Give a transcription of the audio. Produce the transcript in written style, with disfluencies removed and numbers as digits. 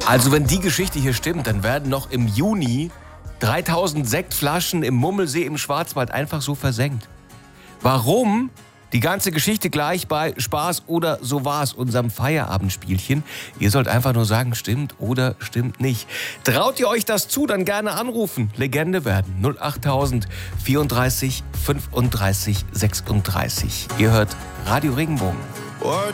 Also wenn die Geschichte hier stimmt, dann werden noch im Juni 3000 Sektflaschen im Mummelsee im Schwarzwald einfach so versenkt. Warum? Die ganze Geschichte gleich bei Spaß oder so war's, unserem Feierabendspielchen. Ihr sollt einfach nur sagen, stimmt oder stimmt nicht. Traut ihr euch das zu, dann gerne anrufen. Legende werden. 08000 34 35 36. Ihr hört Radio Regenbogen.